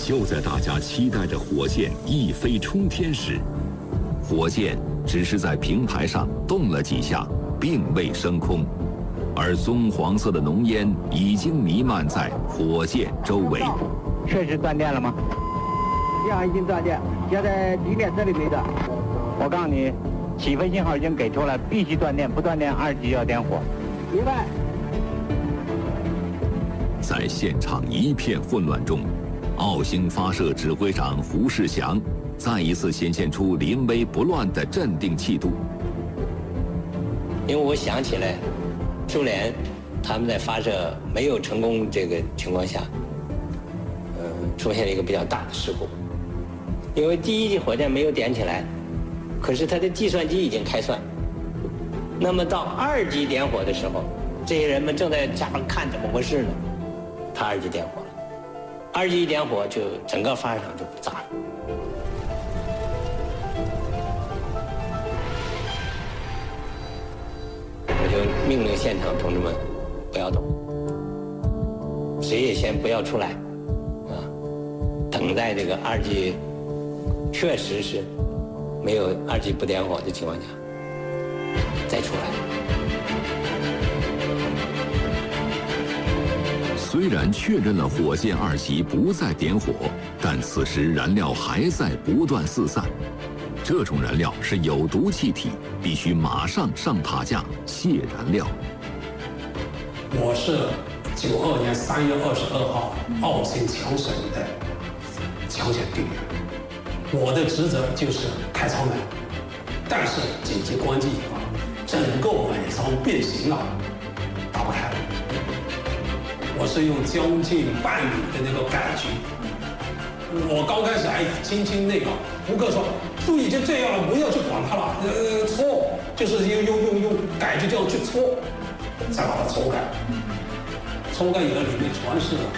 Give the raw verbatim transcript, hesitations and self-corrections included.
就在大家期待着火箭一飞冲天时，火箭只是在平台上动了几下，并未升空，而棕黄色的浓烟已经弥漫在火箭周围。 确实断电了吗？ 电已经断电，现在地面这里没的。 我告诉你，起飞信号已经给出了，必须断电，不断电二级要点火。 明白。 在现场一片混乱中，澳星发射指挥长胡世祥再一次显现出临危不乱的镇定气度。 因为我想起来，苏联他们在发射没有成功这个情况下，呃，出现了一个比较大的事故。因为第一级火箭没有点起来，可是它的计算机已经开算。那么到二级点火的时候，这些人们正在家里看怎么回事呢？他二级点火了，二级一点火就整个发射场就炸了。我就命令现场同志们不要动，谁也先不要出来，啊，等待这个二级确实是没有二级不点火的情况下再出来。 虽然确认了火箭二级不再点火，但此时燃料还在不断四散。这种燃料是有毒气体，必须马上上塔架卸燃料。 我是九二年三月二十二号澳星强省的抢险队员，我的职责就是开舱门，但是紧急关机以后，整个尾舱变形了，打不开了。我是用将近半米的那个改局，我刚开始还轻轻那个，胡克说都已经这样了，不要去管它了，呃，搓，就是用用用用改局这样去搓，再把它搓开，搓开以后里面全是